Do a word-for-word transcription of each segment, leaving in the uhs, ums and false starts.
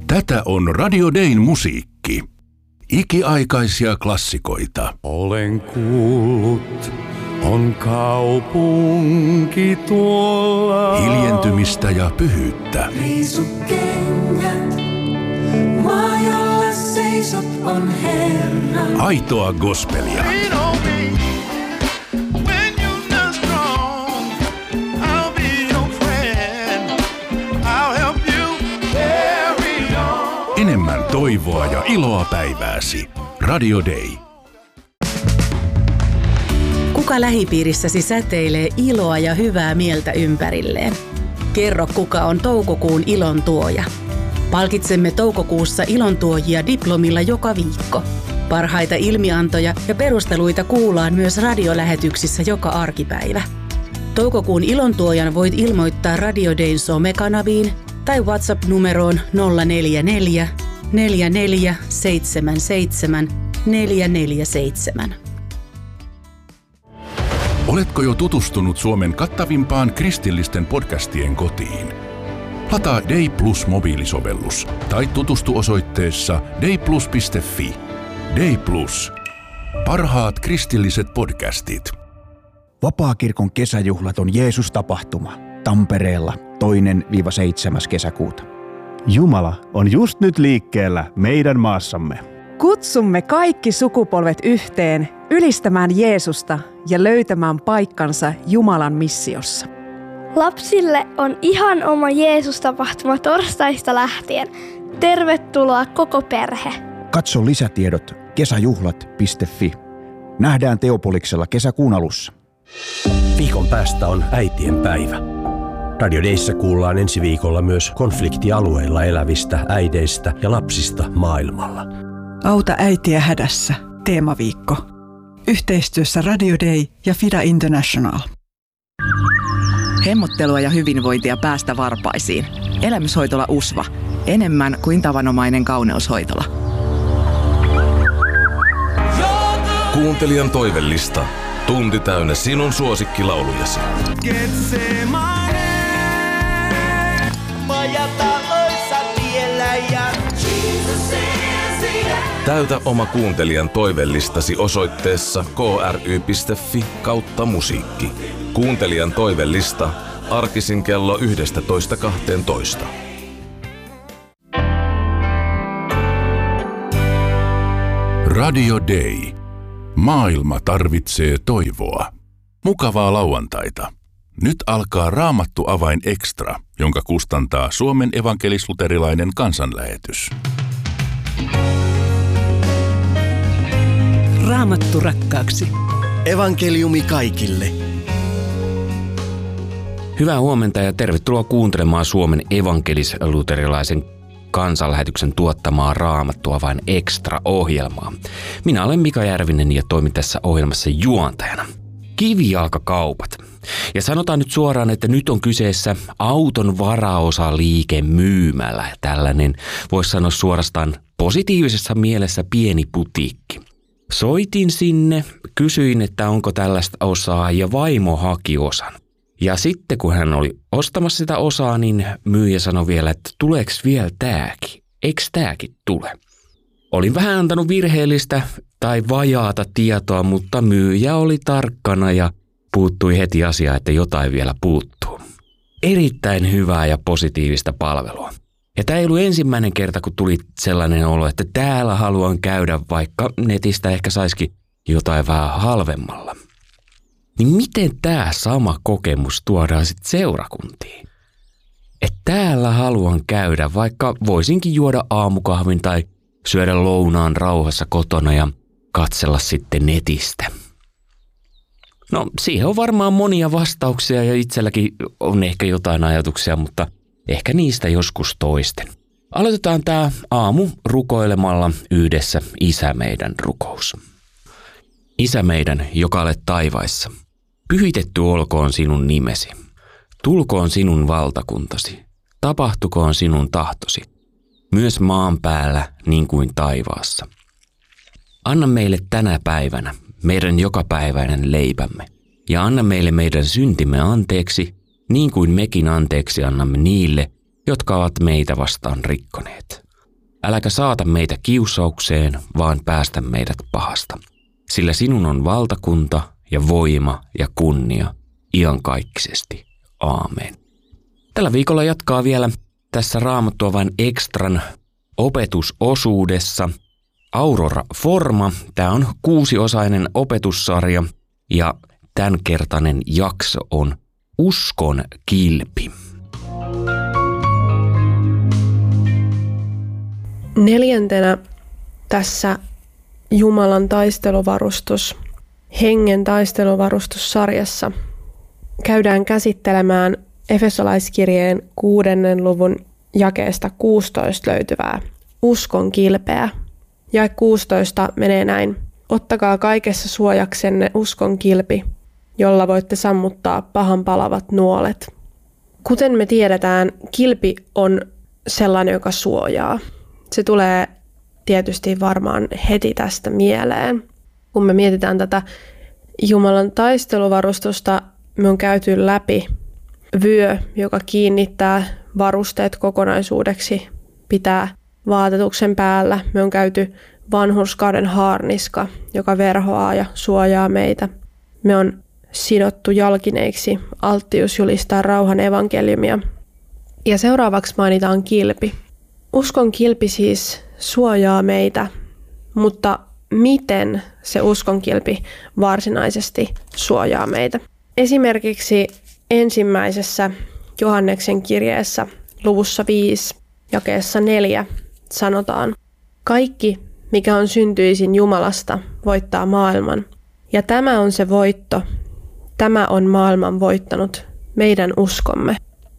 Tätä on Radio Dayn musiikki. Ikiaikaisia klassikoita. Olen kuullut, on kaupunki tuolla. Hiljentymistä ja pyhyyttä. Riisukengät, maa jolla seisot on Herra. Aitoa gospelia. Enemmän toivoa ja iloa päivääsi. Radio Day. Kuka lähipiirissäsi säteilee iloa ja hyvää mieltä ympärilleen? Kerro, kuka on toukokuun ilon tuoja. Palkitsemme toukokuussa ilontuojia diplomilla joka viikko. Parhaita ilmiantoja ja perusteluita kuullaan myös radiolähetyksissä joka arkipäivä. Toukokuun ilontuojan voit ilmoittaa Radio Dayn somekanaviin tai WhatsApp-numeroon nolla neljä neljä, neljä neljä seitsemän seitsemän, neljä neljä seitsemän. Oletko jo tutustunut Suomen kattavimpaan kristillisten podcastien kotiin? Lataa Day Plus mobiilisovellus tai tutustu osoitteessa dayplus piste fi. Day Plus. Parhaat kristilliset podcastit. Vapaakirkon kesäjuhlat on Jeesus-tapahtuma Tampereella toinen seitsemäs kesäkuuta. Jumala on just nyt liikkeellä meidän maassamme. Kutsumme kaikki sukupolvet yhteen ylistämään Jeesusta ja löytämään paikkansa Jumalan missiossa. Lapsille on ihan oma Jeesus-tapahtuma torstaista lähtien. Tervetuloa koko perhe. Katso lisätiedot kesäjuhlat piste fi. Nähdään Teopoliksella kesäkuun alussa. Viikon päästä on äitien päivä. Radio Dayssä kuullaan ensi viikolla myös konfliktialueilla elävistä äideistä ja lapsista maailmalla. Auta äitiä hädässä. Teemaviikko. Yhteistyössä Radio Day ja Fida International. Hemmottelua ja hyvinvointia päästä varpaisiin. Elämyshoitola U S V A. Enemmän kuin tavanomainen kauneushoitola. Kuuntelijan toivellista. Tunti täynnä sinun suosikkilaulujasi. Täytä oma kuuntelijan toivellistasi osoitteessa k r y piste f i kautta musiikki. Kuuntelijan toivellista arkisin kello yksitoista kaksitoista. Radio Day. Maailma tarvitsee toivoa. Mukavaa lauantaita. Nyt alkaa Raamattu avain extra, jonka kustantaa Suomen evankelis-luterilainen kansanlähetys. Raamattu rakkaaksi. Evankeliumi kaikille. Hyvää huomenta ja tervetuloa kuuntelemaan Suomen evankelis-luterilaisen kansanlähetyksen tuottamaa Raamattu avain extra-ohjelmaa. Minä olen Mika Järvinen ja toimin tässä ohjelmassa juontajana. Kivijalkakaupat. Ja sanotaan nyt suoraan, että nyt on kyseessä auton varaosaliike myymälä. Tällainen, voisi sanoa suorastaan positiivisessa mielessä pieni putiikki. Soitin sinne, kysyin, että onko tällaista osaa ja vaimo haki osan. Ja sitten kun hän oli ostamassa sitä osaa, niin myyjä sanoi vielä, että tuleeko vielä tääkin? Eikö tääkin tule? Olin vähän antanut virheellistä tai vajaata tietoa, mutta myyjä oli tarkkana ja puuttui heti asiaan, että jotain vielä puuttuu. Erittäin hyvää ja positiivista palvelua. Ja tämä ei ollut ensimmäinen kerta, kun tuli sellainen olo, että täällä haluan käydä, vaikka netistä ehkä saisikin jotain vähän halvemmalla. Niin miten tämä sama kokemus tuodaan sitten seurakuntiin? Että täällä haluan käydä, vaikka voisinkin juoda aamukahvin tai syödä lounaan rauhassa kotona ja katsella sitten netistä. No siihen on varmaan monia vastauksia ja itselläkin on ehkä jotain ajatuksia, mutta ehkä niistä joskus toisten. Aloitetaan tämä aamu rukoilemalla yhdessä Isä meidän rukous. Isä meidän, joka olet taivaissa, pyhitetty olkoon sinun nimesi. Tulkoon sinun valtakuntasi. Tapahtukoon sinun tahtosi. Myös maan päällä niin kuin taivaassa. Anna meille tänä päivänä meidän jokapäiväinen leipämme. Ja anna meille meidän syntimme anteeksi, niin kuin mekin anteeksi annamme niille, jotka ovat meitä vastaan rikkoneet. Äläkä saata meitä kiusaukseen, vaan päästä meidät pahasta. Sillä sinun on valtakunta ja voima ja kunnia iankaikkisesti. Aamen. Tällä viikolla jatkaa vielä tässä Raamattua vain ekstran opetusosuudessa Aurora Forma. Tämä on kuusiosainen opetussarja ja tämänkertainen jakso on Uskon kilpi. Neljäntenä tässä Jumalan taisteluvarustus, hengen taisteluvarustussarjassa käydään käsittelemään Efesolaiskirjeen kuudennen luvun jakeesta kuusitoista löytyvää uskon kilpeä. Jae kuusitoista menee näin. Ottakaa kaikessa suojaksenne uskon kilpi, jolla voitte sammuttaa pahan palavat nuolet. Kuten me tiedetään, kilpi on sellainen, joka suojaa. Se tulee tietysti varmaan heti tästä mieleen. Kun me mietitään tätä Jumalan taisteluvarustusta, me on käyty läpi vyö, joka kiinnittää varusteet kokonaisuudeksi, pitää vaatetuksen päällä. Me on käyty vanhurskauden haarniska, joka verhoaa ja suojaa meitä. Me on sidottu jalkineiksi alttius julistaa rauhan evankeliumia. Ja seuraavaksi mainitaan kilpi. Uskon kilpi siis suojaa meitä, mutta miten se uskon kilpi varsinaisesti suojaa meitä? Esimerkiksi ensimmäisessä Johanneksen kirjeessä luvussa viisi jakeessa neljä sanotaan: kaikki, mikä on syntyisin Jumalasta, voittaa maailman. Ja tämä on se voitto. Tämä on maailman voittanut, meidän uskomme.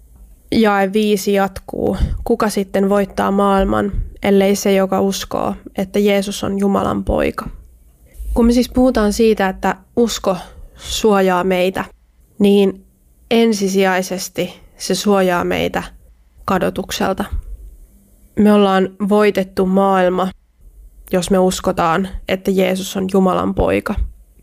Jae viisi jatkuu. Kuka sitten voittaa maailman, ellei se, joka uskoo, että Jeesus on Jumalan poika? Kun me siis puhutaan siitä, että usko suojaa meitä, niin ensisijaisesti se suojaa meitä kadotukselta. Me ollaan voitettu maailma, jos me uskotaan, että Jeesus on Jumalan poika.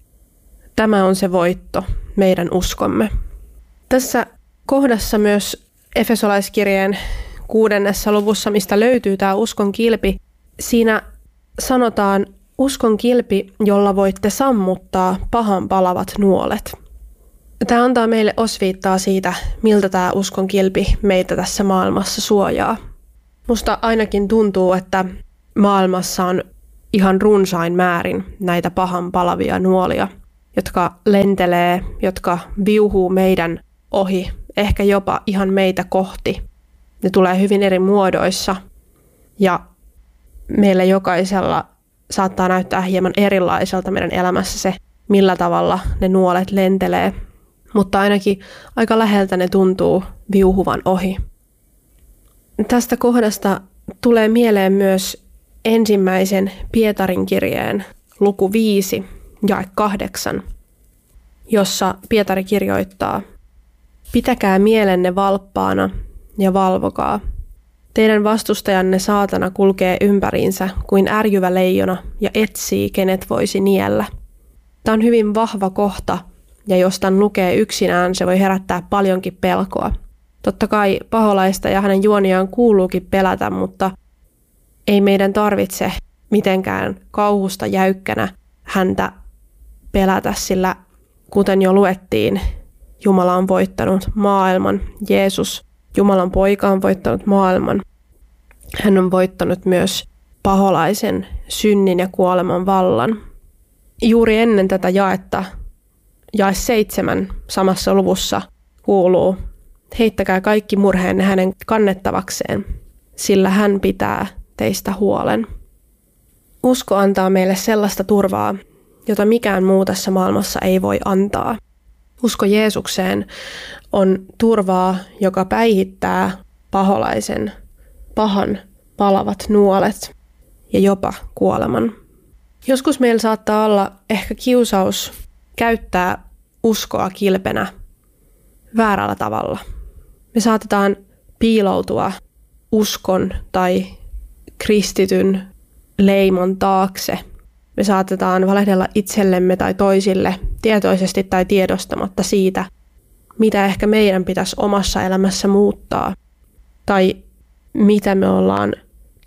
Tämä on se voitto, meidän uskomme. Tässä kohdassa myös Efesolaiskirjeen kuudennessa luvussa, mistä löytyy tämä uskon kilpi, siinä sanotaan uskon kilpi, jolla voitte sammuttaa pahan palavat nuolet. Tämä antaa meille osviittaa siitä, miltä tämä uskon kilpi meitä tässä maailmassa suojaa. Musta ainakin tuntuu, että maailmassa on ihan runsain määrin näitä pahan palavia nuolia, jotka lentelee, jotka viuhuu meidän ohi, ehkä jopa ihan meitä kohti. Ne tulee hyvin eri muodoissa ja meillä jokaisella saattaa näyttää hieman erilaiselta meidän elämässä se, millä tavalla ne nuolet lentelee. Mutta ainakin aika läheltä ne tuntuu viuhuvan ohi. Tästä kohdasta tulee mieleen myös ensimmäisen Pietarin kirjeen luku viisi, jae kahdeksan, jossa Pietari kirjoittaa: pitäkää mielenne valppaana ja valvokaa. Teidän vastustajanne saatana kulkee ympäriinsä kuin ärjyvä leijona ja etsii, kenet voisi niellä. Tämä on hyvin vahva kohta, ja jos tämän lukee yksinään, se voi herättää paljonkin pelkoa. Totta kai paholaista ja hänen juoniaan kuuluukin pelätä, mutta ei meidän tarvitse mitenkään kauhusta jäykkänä häntä pelätä, sillä kuten jo luettiin, Jumala on voittanut maailman. Jeesus, Jumalan poika, on voittanut maailman. Hän on voittanut myös paholaisen synnin ja kuoleman vallan. Juuri ennen tätä jaetta, jae seitsemän samassa luvussa kuuluu: heittäkää kaikki murheenne hänen kannettavakseen, sillä hän pitää teistä huolen. Usko antaa meille sellaista turvaa, jota mikään muu tässä maailmassa ei voi antaa. Usko Jeesukseen on turvaa, joka päihittää paholaisen, pahan palavat nuolet ja jopa kuoleman. Joskus meillä saattaa olla ehkä kiusaus käyttää uskoa kilpenä väärällä tavalla. Me saatetaan piiloutua uskon tai kristityn leimon taakse. Me saatetaan valehdella itsellemme tai toisille tietoisesti tai tiedostamatta siitä, mitä ehkä meidän pitäisi omassa elämässä muuttaa tai mitä me ollaan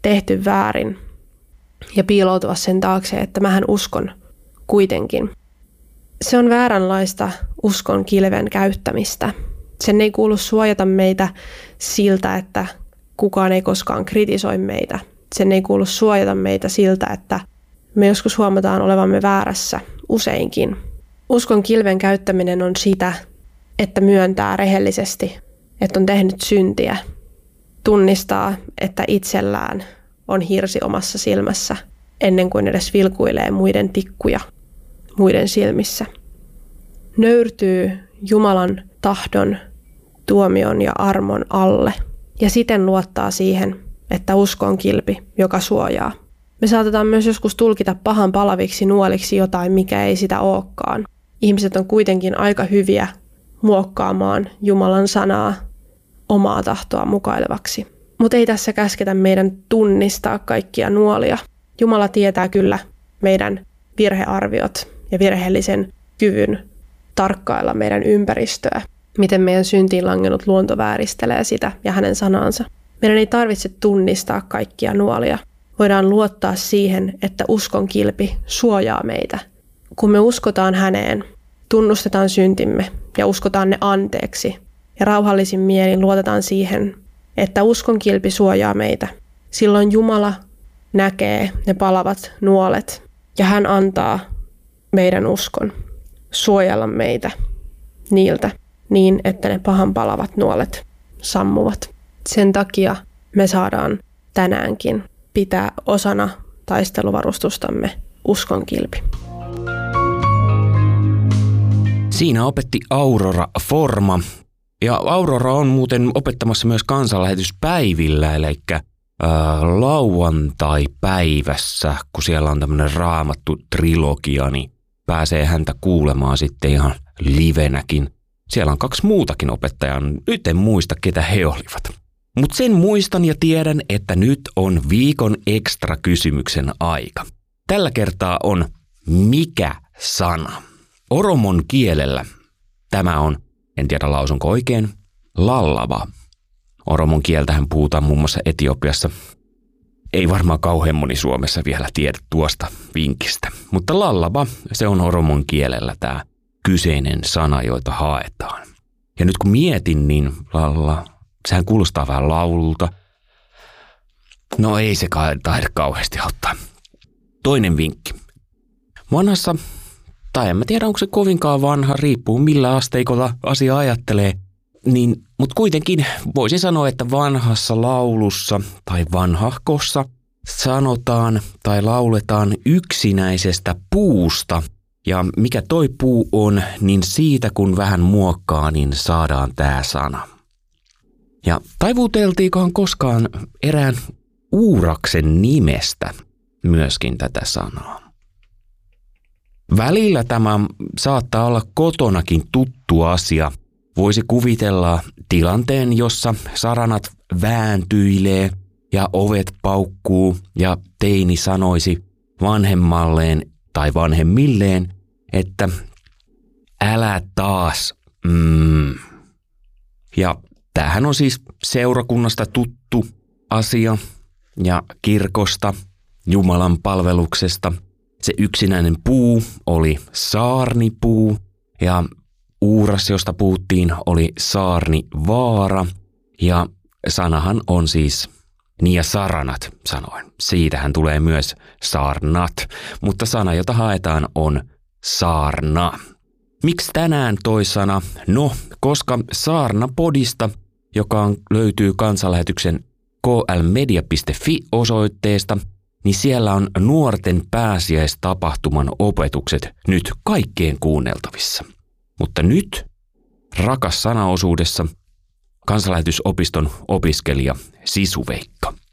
tehty väärin ja piiloutua sen taakse, että mähän uskon kuitenkin. Se on vääränlaista uskon kilven käyttämistä. Sen ei kuulu suojata meitä siltä, että kukaan ei koskaan kritisoi meitä. Sen ei kuulu suojata meitä siltä, että me joskus huomataan olevamme väärässä, useinkin. Uskon kilven käyttäminen on sitä, että myöntää rehellisesti, että on tehnyt syntiä. Tunnistaa, että itsellään on hirsi omassa silmässä, ennen kuin edes vilkuilee muiden tikkuja muiden silmissä. Nöyrtyy Jumalan tahdon, tuomion ja armon alle ja siten luottaa siihen, että usko on kilpi, joka suojaa. Me saatetaan myös joskus tulkita pahan palaviksi nuoliksi jotain, mikä ei sitä olekaan. Ihmiset on kuitenkin aika hyviä muokkaamaan Jumalan sanaa omaa tahtoa mukailevaksi. Mutta ei tässä käsketä meidän tunnistaa kaikkia nuolia. Jumala tietää kyllä meidän virhearviot ja virheellisen kyvyn tarkkailla meidän ympäristöä, miten meidän syntiin langennut luonto vääristelee sitä ja hänen sanansa. Meidän ei tarvitse tunnistaa kaikkia nuolia. Voidaan luottaa siihen, että uskon kilpi suojaa meitä. Kun me uskotaan häneen, tunnustetaan syntimme ja uskotaan ne anteeksi ja rauhallisin mielin luotetaan siihen, että uskon kilpi suojaa meitä. Silloin Jumala näkee ne palavat nuolet ja hän antaa meidän uskon suojella meitä niiltä niin, että ne pahan palavat nuolet sammuvat. Sen takia me saadaan tänäänkin pitää osana taisteluvarustustamme uskon kilpi. Siinä opetti Aurora Forma. Ja Aurora on muuten opettamassa myös kansanlähetyspäivillä, eli äh, lauantai-päivässä, kun siellä on tämmöinen raamattu trilogia, niin pääsee häntä kuulemaan sitten ihan livenäkin. Siellä on kaksi muutakin opettajaa, nyt en muista ketä he olivat. Mutta sen muistan ja tiedän, että nyt on viikon ekstra kysymyksen aika. Tällä kertaa on mikä sana? Oromon kielellä tämä on, en tiedä lausunko oikein, lallava. Oromon kieltähän puhutaan muun muassa Etiopiassa. Ei varmaan kauhean moni Suomessa vielä tiedä tuosta vinkistä. Mutta lallava, se on oromon kielellä tämä kyseinen sana, joita haetaan. Ja nyt kun mietin, niin lalla, sehän kuulostaa vähän laululta. No ei se taida kauheasti auttaa. Toinen vinkki. Vanhassa, tai en mä tiedä onko se kovinkaan vanha, riippuu millä asteikolla asia ajattelee, niin, mutta kuitenkin voisin sanoa, että vanhassa laulussa tai vanhahkossa sanotaan tai lauletaan yksinäisestä puusta. Ja mikä toi puu on, niin siitä kun vähän muokkaa, niin saadaan tää sana. Ja taivuteltiinkohan koskaan erään Uuraksen nimestä myöskin tätä sanaa? Välillä tämä saattaa olla kotonakin tuttu asia. Voisi kuvitella tilanteen, jossa saranat vääntyilee ja ovet paukkuu ja teini sanoisi vanhemmalleen tai vanhemmilleen, että älä taas, mm. Ja tämähän on siis seurakunnasta tuttu asia ja kirkosta, Jumalan palveluksesta. Se yksinäinen puu oli saarnipuu ja Uuras, josta puhuttiin, oli saarnivaara ja sanahan on siis niin ja saranat sanoin. Siitähän tulee myös saarnat, mutta sana, jota haetaan, on saarna. Miksi tänään toi sana? No, koska Saarnapodista, joka on, löytyy kansanlähetyksen k l media piste f i osoitteesta, niin siellä on nuorten pääsiäistapahtuman opetukset nyt kaikkien kuunneltavissa. Mutta nyt, rakas sanaosuudessa, kansanlähetysopiston opiskelija Sisu Veikka.